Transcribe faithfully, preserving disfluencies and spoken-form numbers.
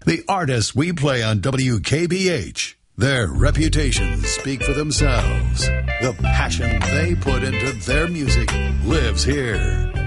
The artists we play on W K B H, their reputations speak for themselves. The passion they put into their music lives here.